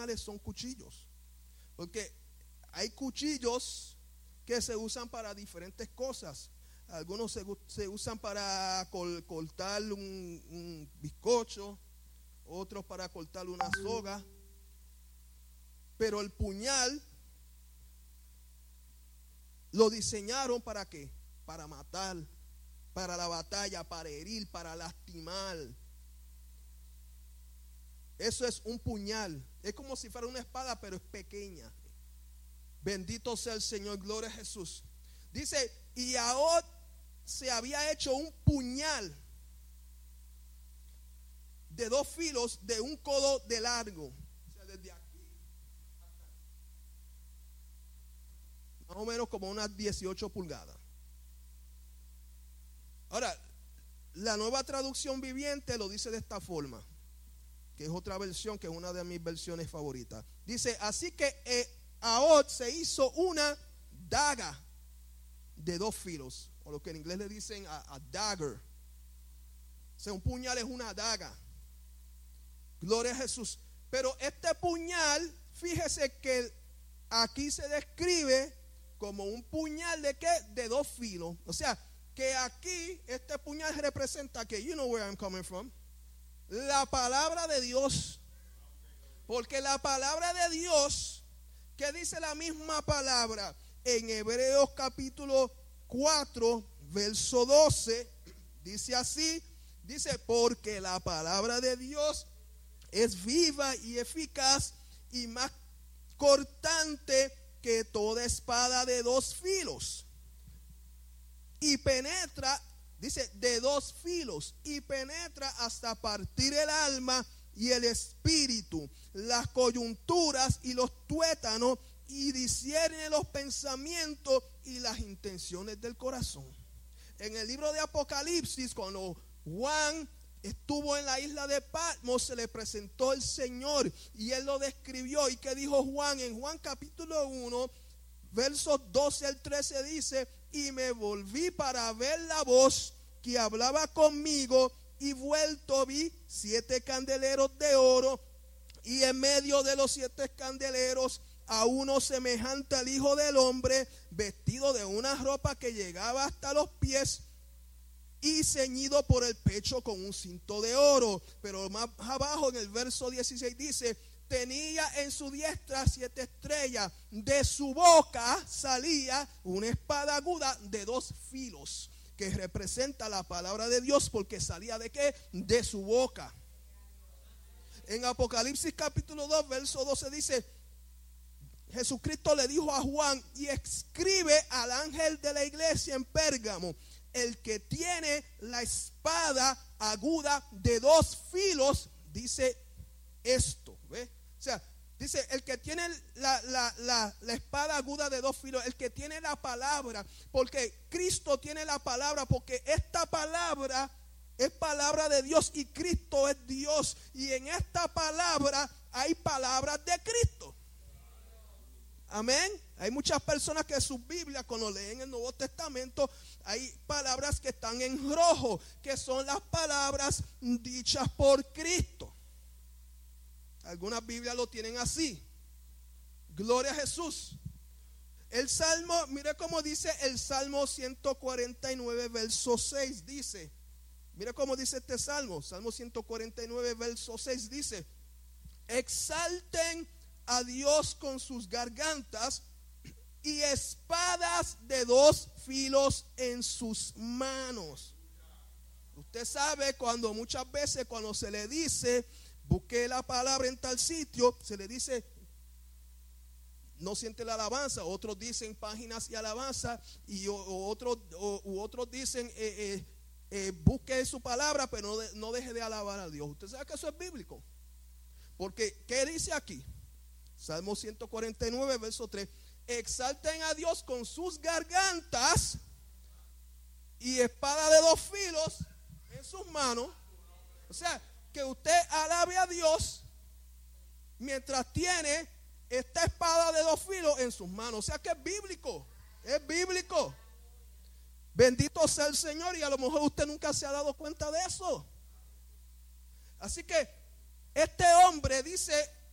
puñales son cuchillos. Porque hay cuchillos que se usan para diferentes cosas. Algunos se usan para cortar un bizcocho, otros para cortar una soga. Pero el puñal lo diseñaron ¿para qué? Para matar, para la batalla, para herir, para lastimar. Eso es un puñal. Es como si fuera una espada, pero es pequeña. Bendito sea el Señor, gloria a Jesús. Dice, y Ahod se había hecho un puñal de 2 filos de 1 codo de largo. O sea, desde aquí hasta más o menos como unas 18 pulgadas. Ahora, la Nueva Traducción Viviente lo dice de esta forma, que es otra versión, que es una de mis versiones favoritas. Dice, así que Ahod se hizo una daga de 2 filos, o lo que en inglés le dicen a dagger. O sea, un puñal es una daga. Gloria a Jesús. Pero este puñal, fíjese que aquí se describe como un puñal de ¿qué? De 2 filos. O sea, que aquí este puñal representa que, you know where I'm coming from, la palabra de Dios. Porque la palabra de Dios, ¿qué dice la misma palabra? En Hebreos capítulo 4, verso 12, dice así, dice, porque la palabra de Dios es viva y eficaz y más cortante que toda espada de 2 filos. Y penetra, dice, de 2 filos, y penetra hasta partir el alma y el espíritu, las coyunturas y los tuétanos, y discierne los pensamientos y las intenciones del corazón. En el libro de Apocalipsis, cuando Juan estuvo en la isla de Patmos, se le presentó el Señor y él lo describió. ¿Y qué dijo Juan? En Juan capítulo 1, versos 12 al 13 dice, y me volví para ver la voz que hablaba conmigo, y vuelto vi 7 candeleros de oro, y en medio de los 7 candeleros a uno semejante al Hijo del Hombre, vestido de una ropa que llegaba hasta los pies y ceñido por el pecho con un cinto de oro. Pero más abajo en el verso 16 dice, tenía en su diestra 7 estrellas, de su boca salía una espada aguda de 2 filos, que representa la palabra de Dios, porque salía ¿de qué? De su boca. En Apocalipsis capítulo 2, verso 12 dice, Jesucristo le dijo a Juan, y escribe al ángel de la iglesia en Pérgamo, el que tiene la espada aguda de 2 filos, dice esto, ¿ve? O sea, dice, el que tiene la espada aguda de 2 filos, el que tiene la palabra, porque Cristo tiene la palabra, porque esta palabra es palabra de Dios y Cristo es Dios, y en esta palabra hay palabras de Cristo. Amén. Hay muchas personas que sus Biblias, cuando leen el Nuevo Testamento, hay palabras que están en rojo, que son las palabras dichas por Cristo. Algunas Biblias lo tienen así. Gloria a Jesús. El Salmo, mire cómo dice el Salmo 149, verso 6, dice, mire cómo dice este Salmo, Salmo 149, verso 6, dice, exalten a Dios con sus gargantas y espadas de 2 filos en sus manos. Usted sabe cuando muchas veces cuando se le dice busque la palabra en tal sitio, se le dice no siente la alabanza, otros dicen páginas y alabanza, y otros dicen busque su palabra, pero no deje de alabar a Dios. Usted sabe que eso es bíblico, porque ¿qué dice aquí? Salmo 149, verso 3. Exalten a Dios con sus gargantas y espada de 2 filos en sus manos. O sea, que usted alabe a Dios mientras tiene esta espada de 2 filos en sus manos. O sea que es bíblico. Es bíblico. Bendito sea el Señor, y a lo mejor usted nunca se ha dado cuenta de eso. Así que este hombre dice